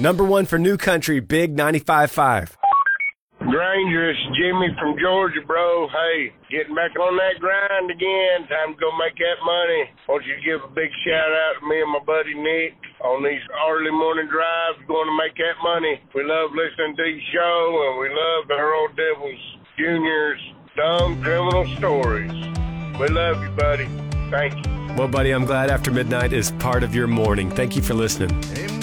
Number one for New Country, Big 95.5. Granger, it's Jimmy from Georgia, bro. Hey, getting back on that grind again. Time to go make that money. Want you to give a big shout out to me and my buddy Nick on these early morning drives, going to make that money. We love listening to your show, and we love the Earl Devils Jr.'s dumb criminal stories. We love you, buddy. Thank you. Well, buddy, I'm glad After Midnight is part of your morning. Thank you for listening.